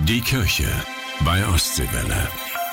Die Kirche bei Ostseewelle.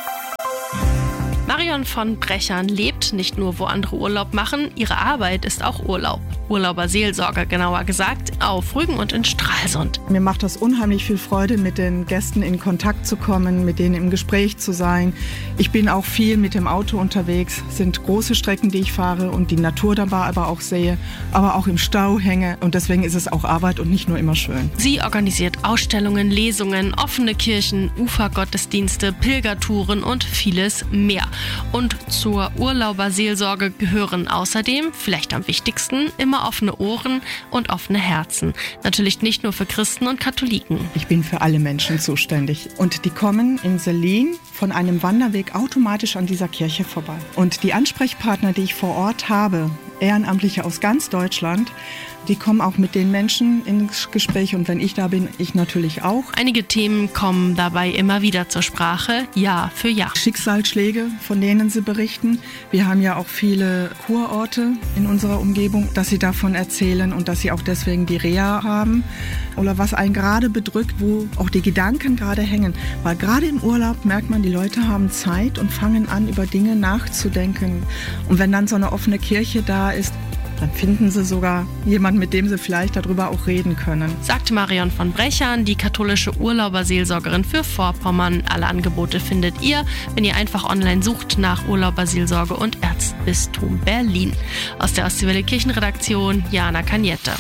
Marion von Brechern lebt nicht nur, wo andere Urlaub machen, ihre Arbeit ist auch Urlaub. Urlauberseelsorger genauer gesagt, auf Rügen und in Stralsund. Mir macht das unheimlich viel Freude, mit den Gästen in Kontakt zu kommen, mit denen im Gespräch zu sein. Ich bin auch viel mit dem Auto unterwegs, sind große Strecken, die ich fahre und die Natur dabei aber auch sehe, aber auch im Stau hänge und deswegen ist es auch Arbeit und nicht nur immer schön. Sie organisiert Ausstellungen, Lesungen, offene Kirchen, Ufergottesdienste, Pilgertouren und vieles mehr. Und zur Urlauberseelsorge gehören außerdem, vielleicht am wichtigsten, immer offene Ohren und offene Herzen. Natürlich nicht nur für Christen und Katholiken. Ich bin für alle Menschen zuständig. Und die kommen in Selin von einem Wanderweg automatisch an dieser Kirche vorbei. Und die Ansprechpartner, die ich vor Ort habe, Ehrenamtliche aus ganz Deutschland, die kommen auch mit den Menschen ins Gespräch und wenn ich da bin, ich natürlich auch. Einige Themen kommen dabei immer wieder zur Sprache, Jahr für Jahr. Schicksalsschläge, von denen sie berichten. Wir haben ja auch viele Kurorte in unserer Umgebung, dass sie davon erzählen und dass sie auch deswegen die Reha haben. Oder was einen gerade bedrückt, wo auch die Gedanken gerade hängen. Weil gerade im Urlaub merkt man, die Leute haben Zeit und fangen an, über Dinge nachzudenken. Und wenn dann so eine offene Kirche da ist, dann finden sie sogar jemanden, mit dem sie vielleicht darüber auch reden können. Sagte Marion von Brechern, die katholische Urlauberseelsorgerin für Vorpommern. Alle Angebote findet ihr, wenn ihr einfach online sucht nach Urlauberseelsorge und Erzbistum Berlin. Aus der Ostseewelle Kirchenredaktion, Jana Cagnette.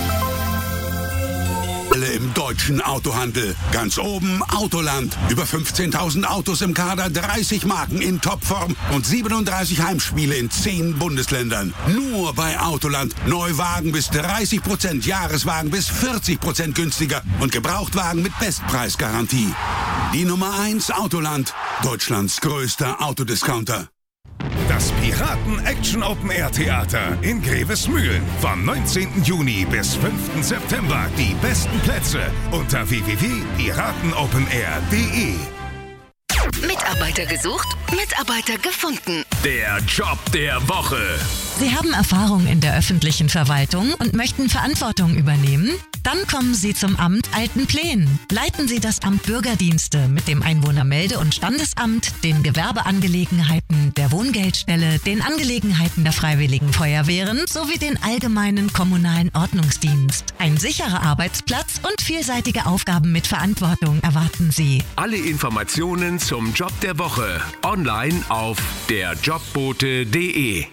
Im deutschen Autohandel. Ganz oben Autoland. Über 15.000 Autos im Kader, 30 Marken in Topform und 37 Heimspiele in 10 Bundesländern. Nur bei Autoland. Neuwagen bis 30%, Jahreswagen bis 40% günstiger und Gebrauchtwagen mit Bestpreisgarantie. Die Nummer 1 Autoland. Deutschlands größter Autodiscounter. Das Piraten-Action-Open-Air-Theater in Grevesmühlen. Vom 19. Juni bis 5. September. Die besten Plätze unter www.piratenopenair.de. Mitarbeiter gesucht, Mitarbeiter gefunden. Der Job der Woche. Sie haben Erfahrung in der öffentlichen Verwaltung und möchten Verantwortung übernehmen? Dann kommen Sie zum Amt Altenplen. Leiten Sie das Amt Bürgerdienste mit dem Einwohnermelde- und Standesamt, den Gewerbeangelegenheiten, der Wohngeldstelle, den Angelegenheiten der Freiwilligen Feuerwehren sowie den allgemeinen kommunalen Ordnungsdienst. Ein sicherer Arbeitsplatz und vielseitige Aufgaben mit Verantwortung erwarten Sie. Alle Informationen zum Job der Woche online auf derjobbote.de.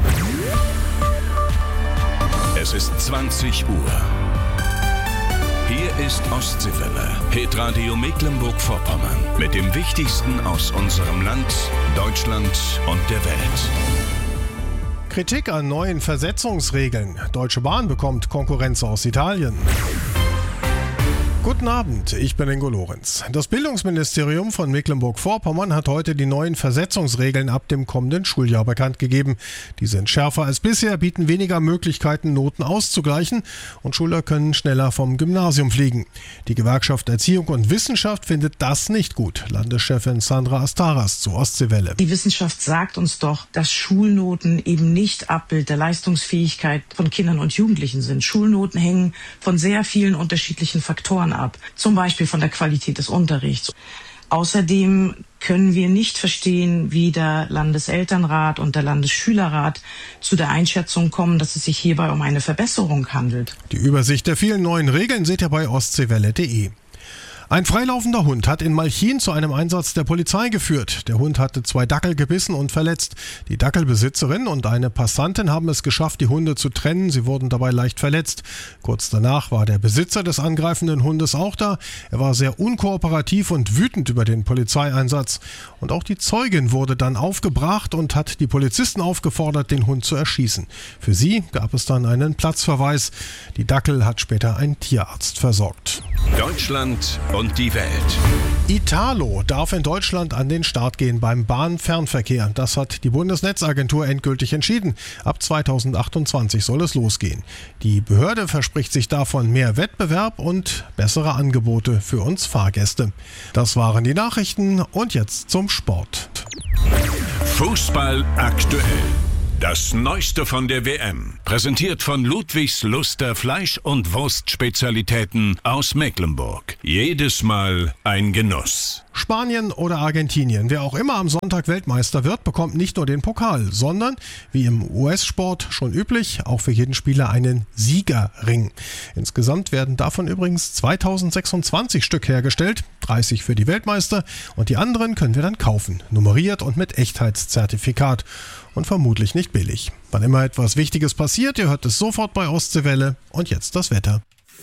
Es ist 20 Uhr. Hier ist Ostseewelle, Hitradio Mecklenburg-Vorpommern. Mit dem Wichtigsten aus unserem Land, Deutschland und der Welt. Kritik an neuen Versetzungsregeln. Deutsche Bahn bekommt Konkurrenz aus Italien. Guten Abend, ich bin Ingo Lorenz. Das Bildungsministerium von Mecklenburg-Vorpommern hat heute die neuen Versetzungsregeln ab dem kommenden Schuljahr bekannt gegeben. Die sind schärfer als bisher, bieten weniger Möglichkeiten, Noten auszugleichen und Schüler können schneller vom Gymnasium fliegen. Die Gewerkschaft Erziehung und Wissenschaft findet das nicht gut. Landeschefin Sandra Astaras zu Ostseewelle. Die Wissenschaft sagt uns doch, dass Schulnoten eben nicht Abbild der Leistungsfähigkeit von Kindern und Jugendlichen sind. Schulnoten hängen von sehr vielen unterschiedlichen Faktoren ab, zum Beispiel von der Qualität des Unterrichts. Außerdem können wir nicht verstehen, wie der Landeselternrat und der Landesschülerrat zu der Einschätzung kommen, dass es sich hierbei um eine Verbesserung handelt. Die Übersicht der vielen neuen Regeln seht ihr bei ostseewelle.de. Ein freilaufender Hund hat in Malchin zu einem Einsatz der Polizei geführt. Der Hund hatte 2 Dackel gebissen und verletzt. Die Dackelbesitzerin und eine Passantin haben es geschafft, die Hunde zu trennen. Sie wurden dabei leicht verletzt. Kurz danach war der Besitzer des angreifenden Hundes auch da. Er war sehr unkooperativ und wütend über den Polizeieinsatz. Und auch die Zeugin wurde dann aufgebracht und hat die Polizisten aufgefordert, den Hund zu erschießen. Für sie gab es dann einen Platzverweis. Die Dackel hat später ein Tierarzt versorgt. Deutschland und die Welt. Italo darf in Deutschland an den Start gehen beim Bahnfernverkehr. Das hat die Bundesnetzagentur endgültig entschieden. Ab 2028 soll es losgehen. Die Behörde verspricht sich davon mehr Wettbewerb und bessere Angebote für uns Fahrgäste. Das waren die Nachrichten und jetzt zum Sport. Fußball aktuell. Das Neueste von der WM. Präsentiert von Ludwigs Luster Fleisch- und Wurstspezialitäten aus Mecklenburg. Jedes Mal ein Genuss. Spanien oder Argentinien, wer auch immer am Sonntag Weltmeister wird, bekommt nicht nur den Pokal, sondern, wie im US-Sport schon üblich, auch für jeden Spieler einen Siegerring. Insgesamt werden davon übrigens 2026 Stück hergestellt, 30 für die Weltmeister und die anderen können wir dann kaufen, nummeriert und mit Echtheitszertifikat und vermutlich nicht billig. Wann immer etwas Wichtiges passiert, ihr hört es sofort bei Ostseewelle und jetzt das Wetter.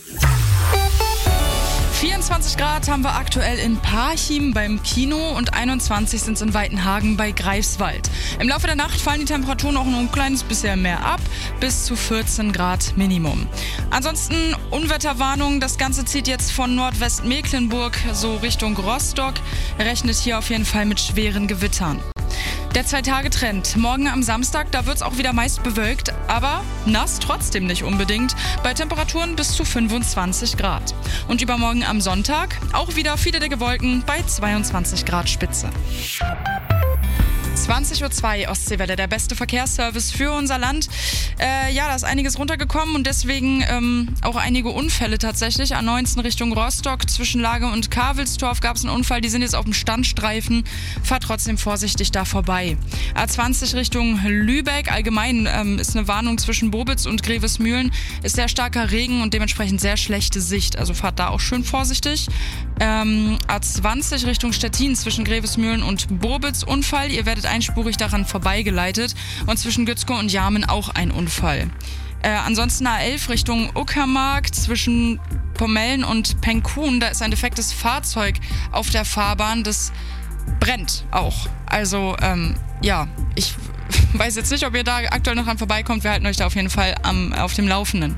24 Grad haben wir aktuell in Parchim beim Kino und 21 sind es in Weitenhagen bei Greifswald. Im Laufe der Nacht fallen die Temperaturen auch nur ein kleines bisschen mehr ab, bis zu 14 Grad Minimum. Ansonsten Unwetterwarnung, das Ganze zieht jetzt von Nordwestmecklenburg so Richtung Rostock, rechnet hier auf jeden Fall mit schweren Gewittern. Der 2-Tage-Trend. Morgen am Samstag, da wird es auch wieder meist bewölkt, aber nass trotzdem nicht unbedingt, bei Temperaturen bis zu 25 Grad. Und übermorgen am Sonntag auch wieder viele dicke Wolken bei 22 Grad Spitze. 20:02 Uhr Ostseewelle, der beste Verkehrsservice für unser Land. Da ist einiges runtergekommen und deswegen auch einige Unfälle tatsächlich. A19 Richtung Rostock, zwischen Lage und Kavelstorf gab es einen Unfall, die sind jetzt auf dem Standstreifen. Fahrt trotzdem vorsichtig da vorbei. A20 Richtung Lübeck, allgemein ist eine Warnung zwischen Bobitz und Grevesmühlen. Ist sehr starker Regen und dementsprechend sehr schlechte Sicht, also fahrt da auch schön vorsichtig. A20 Richtung Stettin zwischen Grevesmühlen und Bobitz Unfall. Ihr werdet einspurig daran vorbeigeleitet und zwischen Gützkow und Jarmen auch ein Unfall. Ansonsten A11 Richtung Uckermark zwischen Pomellen und Penkun, da ist ein defektes Fahrzeug auf der Fahrbahn, das brennt auch. Also ich weiß jetzt nicht, ob ihr da aktuell noch dran vorbeikommt, wir halten euch da auf jeden Fall auf dem Laufenden.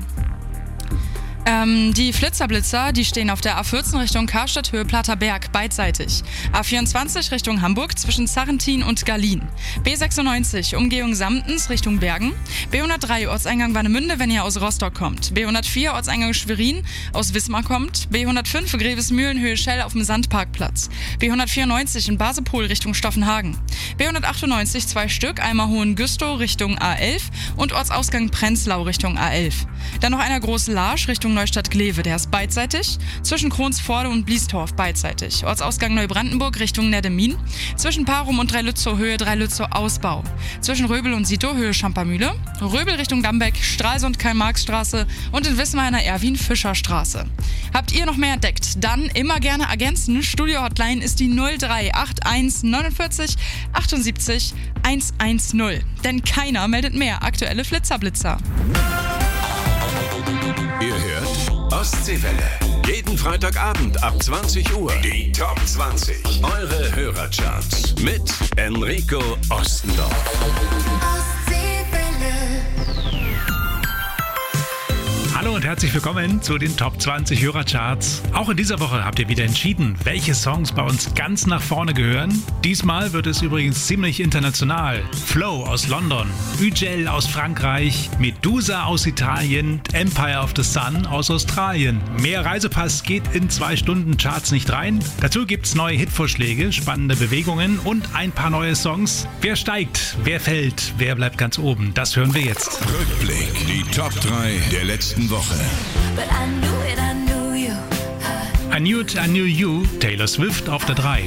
Die Flitzerblitzer, die stehen auf der A14 Richtung Karstadt, Höhe Platterberg, beidseitig. A24 Richtung Hamburg zwischen Sarrentin und Gallien. B96 Umgehung Samtens Richtung Bergen. B103 Ortseingang Warnemünde, wenn ihr aus Rostock kommt. B104 Ortseingang Schwerin, aus Wismar kommt. B105 Grevesmühlen, Höhe Schell auf dem Sandparkplatz. B194 in Basepol Richtung Stoffenhagen. B198 2 Stück, einmal Hohengüstow Richtung A11 und Ortsausgang Prenzlau Richtung A11. Dann noch einer große Larsch Richtung Neustadt-Glewe, der ist beidseitig. Zwischen Kronsforde und Bliestorf beidseitig. Ortsausgang Neubrandenburg Richtung Neddemin. Zwischen Parum und Dreilützow Höhe Dreilützow Ausbau. Zwischen Röbel und Sito Höhe Schampermühle. Röbel Richtung Dambeck, Stralsund Karl-Marx-Straße und in Wismar in der Erwin-Fischer-Straße. Habt ihr noch mehr entdeckt? Dann immer gerne ergänzen. Studio-Hotline ist die 0381 49 78 110. Denn keiner meldet mehr aktuelle Flitzerblitzer. Ihr hört Ostseewelle. Jeden Freitagabend ab 20 Uhr. Die Top 20. Eure Hörercharts. Mit Enrico Ostendorf. Hallo und herzlich willkommen zu den Top 20 Hörercharts. Auch in dieser Woche habt ihr wieder entschieden, welche Songs bei uns ganz nach vorne gehören. Diesmal wird es übrigens ziemlich international. Flow aus London, Ugel aus Frankreich, Medusa aus Italien, Empire of the Sun aus Australien. Mehr Reisepass geht in 2 Stunden Charts nicht rein. Dazu gibt's neue Hitvorschläge, spannende Bewegungen und ein paar neue Songs. Wer steigt, wer fällt, wer bleibt ganz oben? Das hören wir jetzt. Rückblick, die Top 3 der letzten Woche. I Knew It, I Knew You, Taylor Swift auf der 3.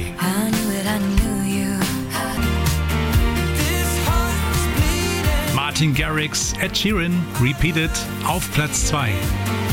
Martin Garrix, Ed Sheeran, Repeated auf Platz 2.